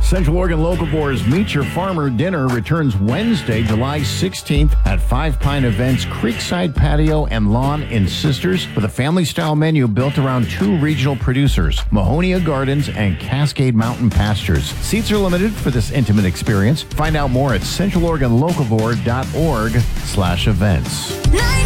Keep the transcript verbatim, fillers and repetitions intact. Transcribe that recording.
Central Oregon Locavores Meet Your Farmer Dinner returns Wednesday, July sixteenth at Five Pine Events Creekside Patio and Lawn in Sisters with a family-style menu built around two regional producers, Mahonia Gardens and Cascade Mountain Pastures. Seats are limited for this intimate experience. Find out more at central oregon locavore dot org slash events.